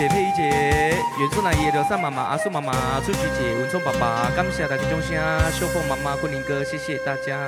谢佩仪姐、元素阿姨、刘三妈妈、阿素妈妈、朱菊姐、文聪爸爸，感谢大家掌声，秀凤妈妈、昆凌哥，谢谢大家。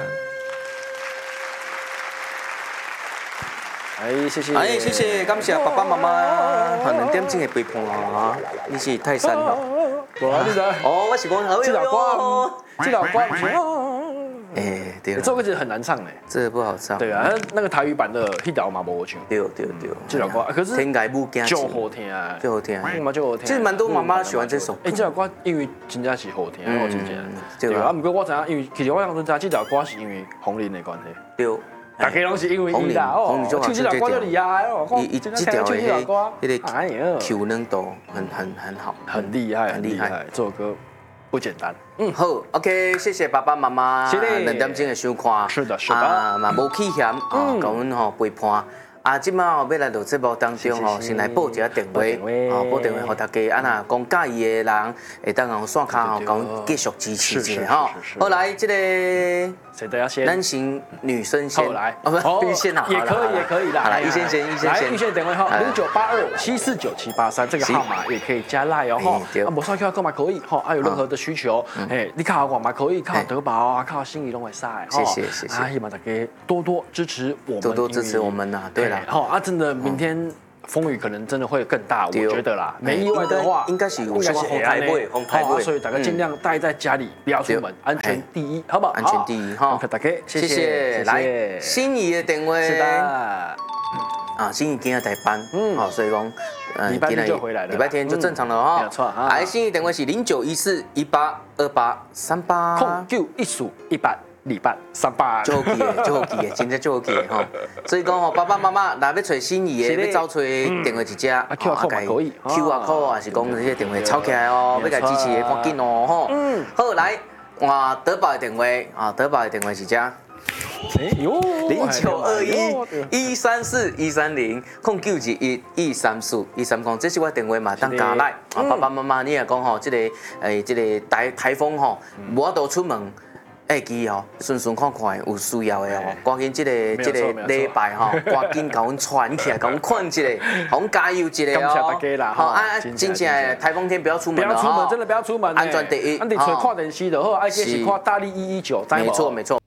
谢谢。 谢谢，感谢爸爸妈妈，2点钟的陪伴啊！你是泰山哦？ 我你知道？ 哦，我是讲好这首歌，这首歌不是。 对了， 这首歌其实很难唱哎， 这个不好唱。 对啊，那个台语版的《一条嘛无唱。 对， 这首歌可是天涯不惊就好听啊， 就好听， 就好听。 其实蛮多妈妈喜欢这首。 这首歌因为真正是好听，我真正。对啊，不过我知影，因为其实我当初知这首歌是因为红林的关系。 对。 大家拢是因为伊啦，哦，唱这首歌就厉害哦， 伊这条的那个 Q 能度很好， 很厉害，很厉害，这首歌不简单。 好 ，OK， 谢谢爸爸妈妈 2 点钟的收看， 是的， 嘛无气嫌啊，甲阮吼陪伴。即摆吼要来到节目当中吼，先来报一下电话，报电话给大家，若讲介意的人，会当用线卡吼，甲阮继续支持一下吼。好来，这个谁都要先， 男性女生先来， 预先好， 也可以啦。 好来，预先先， 来预先电话号0982749783这个号码也可以加赖哦哈。无刷 QR code 嘛可以哈，有任何的需求，你靠我嘛可以，靠德宝啊，靠心仪拢会使。 谢谢。 希望大家多多支持我们， 多支持我们呐，对了。 好真的，明天风雨可能真的会更大，我觉得啦。没意外的话， 应该是红台会， 所以大家尽量待在家里，不要出门，安全第一，好不好？ 安全第一哈。 大家谢谢。 来，心仪的电话。 是的。 心仪今天在班，所以讲， 礼拜天就回来了， 礼拜天就正常了哈。 没有错啊。 来，心仪电话是 0914182838，091418礼拜38， 就好记的，真正就好记的吼。所以讲吼，爸爸妈妈若要找心仪的，要找找电话一只 ，QR code 可以 ，QR code 还是讲这些电话抄起来哦，要甲支持的赶紧哦吼。好来，换德宝的电话德宝的电话是这。09213413013921134134，这是我电话嘛，当加来。爸爸妈妈，你也讲吼，这个台风吼，无法度出门。机哦，顺看看有需要的哦，赶紧这个礼拜吼，赶紧甲阮传起来，甲阮看一下，甲阮加油一下哦。 感谢大家啦， 好真正台风天不要出门了， 真的不要出门， 安全第一。 你除看电视就好，而且是看大力119。 没错。